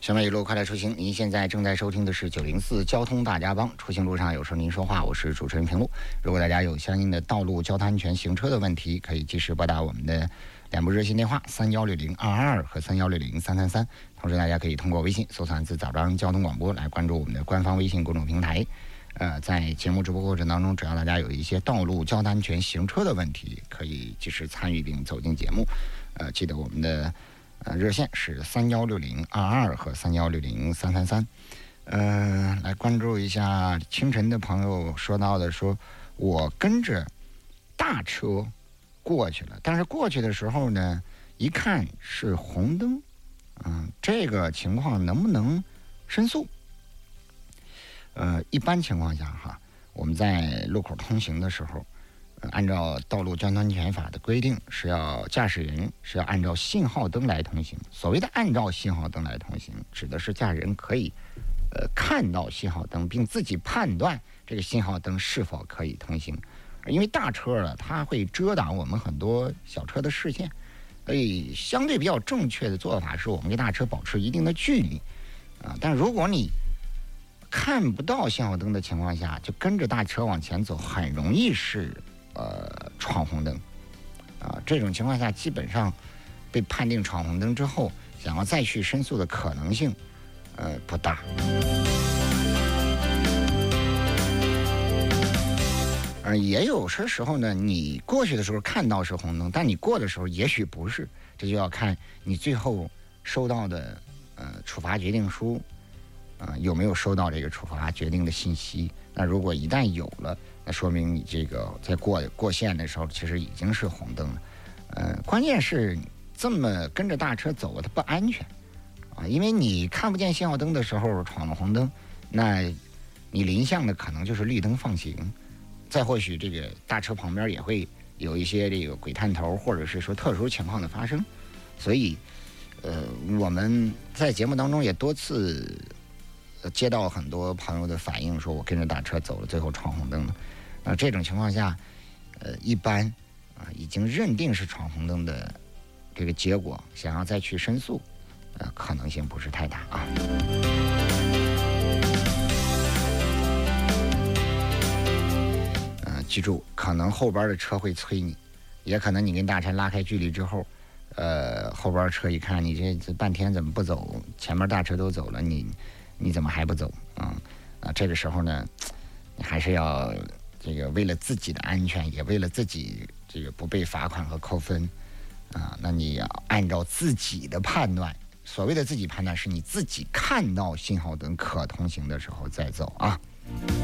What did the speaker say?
小麦一路快来出行，您现在正在收听的是904交通大家帮。出行路上有时候您说话，我是主持人平路。如果大家有相应的道路交通安全行车的问题，可以及时拨打我们的两部热线电话316022和316033。同时大家可以通过微信搜索字早章交通广播来关注我们的官方微信公众平台。在节目直播过程当中，只要大家有一些道路交通安全行车的问题，可以及时参与并走进节目。记得我们的热线是316022和316033。来关注一下清晨的朋友说到的，说我跟着大车过去了，但是过去的时候呢，一看是红灯，这个情况能不能申诉？一般情况下哈，我们在路口通行的时候，按照道路交通安全法的规定，驾驶人是要按照信号灯来通行。所谓的按照信号灯来通行，指的是驾驶人可以看到信号灯，并自己判断这个信号灯是否可以通行。因为大车呢，它会遮挡我们很多小车的视线，所以相对比较正确的做法是我们跟大车保持一定的距离但如果你看不到信号灯的情况下，就跟着大车往前走，很容易是闯红灯这种情况下基本上被判定闯红灯之后，想要再去申诉的可能性不大。也有些时候呢，你过去的时候看到是红灯，但你过的时候也许不是，这就要看你最后收到的处罚决定书有没有收到这个处罚决定的信息。那如果一旦有了，那说明你这个在过线的时候其实已经是红灯了。关键是这么跟着大车走它不安全因为你看不见信号灯的时候闯了红灯，那你临向的可能就是绿灯放行，再或许这个大车旁边也会有一些这个鬼探头或者是说特殊情况的发生。所以我们在节目当中也多次接到很多朋友的反映，说我跟着大车走了，最后闯红灯了。这种情况下一般已经认定是闯红灯的这个结果，想要再去申诉可能性不是太大记住，可能后边的车会催你，也可能你跟大车拉开距离之后后边车一看你这半天怎么不走，前面大车都走了，你怎么还不走这个时候呢，你还是要这个为了自己的安全，也为了自己这个不被罚款和扣分那你要按照自己的判断，所谓的自己判断是你自己看到信号灯可通行的时候再走